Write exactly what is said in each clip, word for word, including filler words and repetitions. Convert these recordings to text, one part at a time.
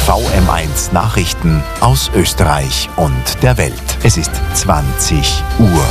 V M eins Nachrichten aus Österreich und der Welt. Es ist zwanzig Uhr.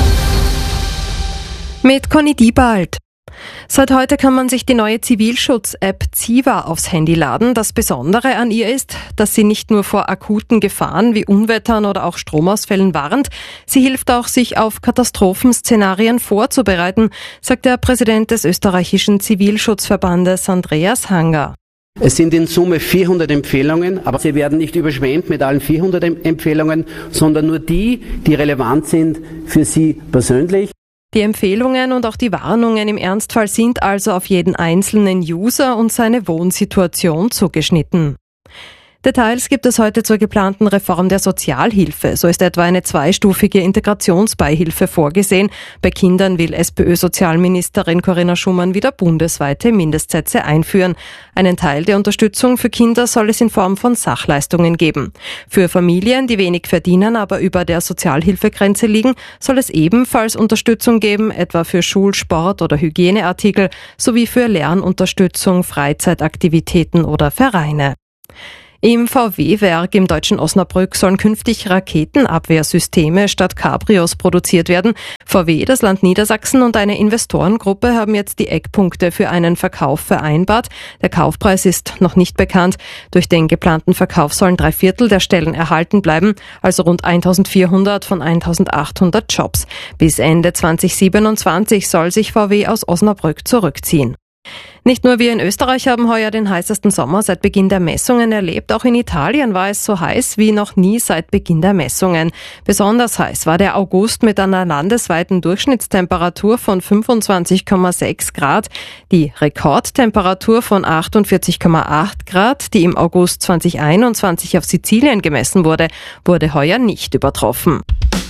Mit Conny Diebald. Seit heute kann man sich die neue Zivilschutz-App Ziva aufs Handy laden. Das Besondere an ihr ist, dass sie nicht nur vor akuten Gefahren wie Unwettern oder auch Stromausfällen warnt, sie hilft auch, sich auf Katastrophenszenarien vorzubereiten, sagt der Präsident des österreichischen Zivilschutzverbandes Andreas Hanger. Es sind in Summe vierhundert Empfehlungen, aber sie werden nicht überschwemmt mit allen vierhundert Empfehlungen, sondern nur die, die relevant sind für Sie persönlich. Die Empfehlungen und auch die Warnungen im Ernstfall sind also auf jeden einzelnen User und seine Wohnsituation zugeschnitten. Details gibt es heute zur geplanten Reform der Sozialhilfe. So ist etwa eine zweistufige Integrationsbeihilfe vorgesehen. Bei Kindern will SPÖ-Sozialministerin Corinna Schumann wieder bundesweite Mindestsätze einführen. Einen Teil der Unterstützung für Kinder soll es in Form von Sachleistungen geben. Für Familien, die wenig verdienen, aber über der Sozialhilfegrenze liegen, soll es ebenfalls Unterstützung geben, etwa für Schul-, Sport- oder Hygieneartikel sowie für Lernunterstützung, Freizeitaktivitäten oder Vereine. Im V W-Werk im deutschen Osnabrück sollen künftig Raketenabwehrsysteme statt Cabrios produziert werden. V W, das Land Niedersachsen und eine Investorengruppe haben jetzt die Eckpunkte für einen Verkauf vereinbart. Der Kaufpreis ist noch nicht bekannt. Durch den geplanten Verkauf sollen drei Viertel der Stellen erhalten bleiben, also rund eintausendvierhundert von eintausendachthundert Jobs. Bis Ende zweitausendsiebenundzwanzig soll sich V W aus Osnabrück zurückziehen. Nicht nur wir in Österreich haben heuer den heißesten Sommer seit Beginn der Messungen erlebt, auch in Italien war es so heiß wie noch nie seit Beginn der Messungen. Besonders heiß war der August mit einer landesweiten Durchschnittstemperatur von fünfundzwanzig Komma sechs Grad. Die Rekordtemperatur von achtundvierzig Komma acht Grad, die im August zweitausendeinundzwanzig auf Sizilien gemessen wurde, wurde heuer nicht übertroffen.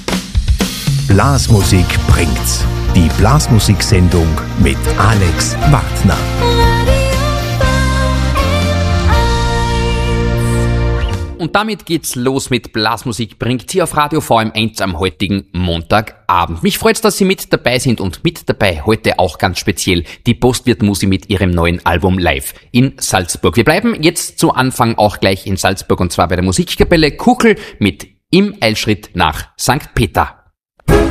Blasmusik bringt's. Die Blasmusiksendung mit Alex Wartner. Und damit geht's los mit Blasmusik bringt hier auf Radio V M eins am heutigen Montagabend. Mich freut's, dass Sie mit dabei sind und mit dabei heute auch ganz speziell die Postwirt-Musi mit ihrem neuen Album live in Salzburg. Wir bleiben jetzt zu Anfang auch gleich in Salzburg und zwar bei der Musikkapelle Kuckel mit Im Eilschritt nach Sankt Peter.